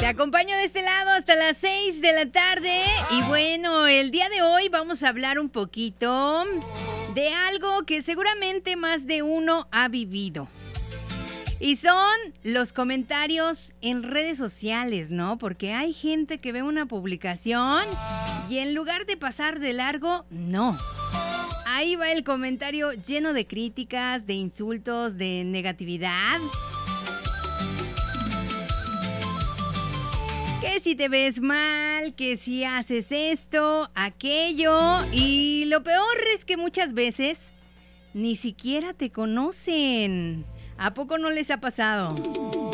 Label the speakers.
Speaker 1: Te acompaño de este lado hasta las 6 de la tarde. Y bueno, el día de hoy vamos a hablar un poquito de algo que seguramente más de uno ha vivido. Y son los comentarios en redes sociales, ¿no? Porque hay gente que ve una publicación y en lugar de pasar de largo, no. Ahí va el comentario lleno de críticas, de insultos, de negatividad. Que si te ves mal, que si haces esto, aquello. Y lo peor es que muchas veces ni siquiera te conocen. ¿A poco no les ha pasado?